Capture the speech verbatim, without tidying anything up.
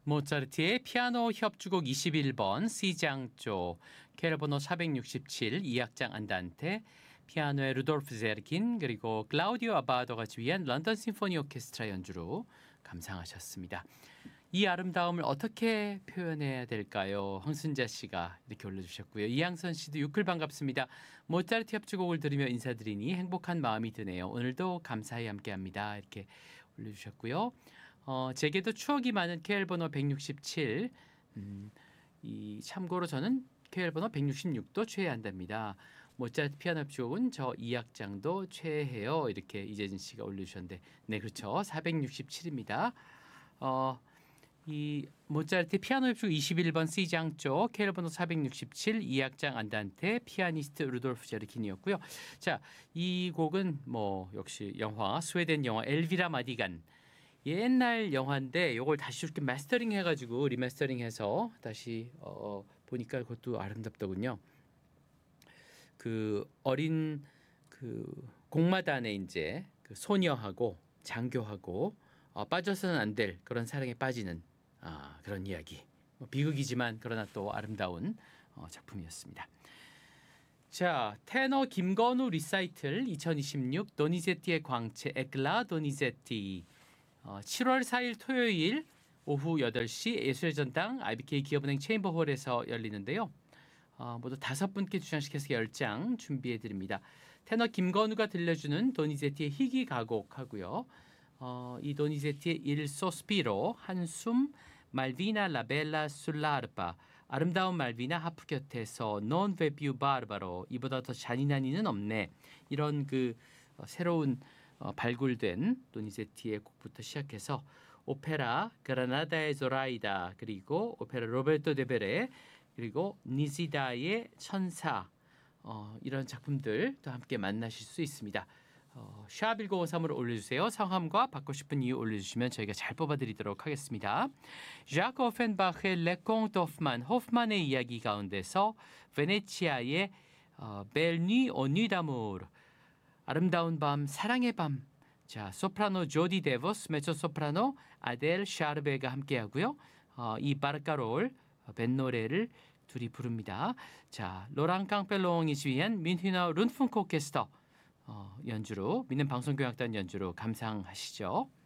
모차르트의 피아노 협주곡 이십일 번 C장조, 케일 번호 사백육십칠, 이 악장 안단테, 피아노의 루돌프 제르킨, 그리고 클라우디오 아바도가 지휘한 런던 심포니 오케스트라 연주로 감상하셨습니다. 이 아름다움을 어떻게 표현해야 될까요? 황순자 씨가 이렇게 올려주셨고요. 이양선 씨도 유클 반갑습니다. 모차르트 협주곡을 들으며 인사드리니 행복한 마음이 드네요. 오늘도 감사히 함께합니다. 이렇게 올려주셨고요. 어, 제게도 추억이 많은 케일 번호 백육십칠. 음, 이 참고로 저는 케일 번호 백육십육도 최애한답니다. 모차르트 피아노 협주곡은 저 이 악장도 최애해요. 이렇게 이재진 씨가 올려주셨는데, 네, 그렇죠. 사백육십칠입니다. 어, 이 모차르트 피아노 협주곡 이십일 번 C장조, 케일 번호 사백육십칠, 이 악장 안단테, 피아니스트 루돌프 제르킨이었고요. 자, 이 곡은 뭐 역시 영화, 스웨덴 영화 엘비라 마디간, 옛날 영화인데 이걸 다시 이렇게 마스터링 해가지고 리마스터링해서 다시 어, 보니까 그것도 아름답더군요. 그 어린 그 공마단에 이제 그 소녀하고 장교하고 어, 빠져서는 안 될 그런 사랑에 빠지는 아, 그런 이야기. 뭐 비극이지만 그러나 또 아름다운 어, 작품이었습니다. 자, 테너 김건우 리사이틀 이천이십육 도니제티의 광채 에클라 도니제티. 어, 칠월 사일 토요일 오후 여덟 시 예술의 전당 아이비케이 기업은행 체인버홀에서 열리는데요. 어, 모두 다섯 분께 주장식해서 열 장 준비해드립니다. 테너 김건우가 들려주는 도니제티의 희귀 가곡하고요. 어, 이 도니제티의 Il Sospiro, 한숨, 말비나 라벨라 술라르바, 아름다운 말비나 하프 곁에서 Non ve più barbaro, 이보다 더 잔인한 이는 없네. 이런 그 어, 새로운 어, 발굴된 도니제티의 곡부터 시작해서 오페라 그라나다의 조라이다, 그리고 오페라 로베르토 데베레, 그리고 니지다의 천사, 어, 이런 작품들도 함께 만나실 수 있습니다. 어, 샵 일공오삼으로 올려주세요. 성함과 받고 싶은 이유 올려주시면 저희가 잘 뽑아드리도록 하겠습니다. 자크 오펜바흐의 레콩트 호프만, 호프만의 이야기 가운데서 베네치아의 어, 벨니 오니다무르, 아름다운 밤, 사랑의 밤. 자, 소프라노 조디 데보스, 메초 소프라노 아델 샤르베가 함께하고요. 어, 이 바르카롤 벤 노래를 둘이 부릅니다. 자, 로랑 깡펠롱이 지휘한 민휘너 룬풍크 오케스터 어, 연주로, 민는 방송교향단 연주로 감상하시죠.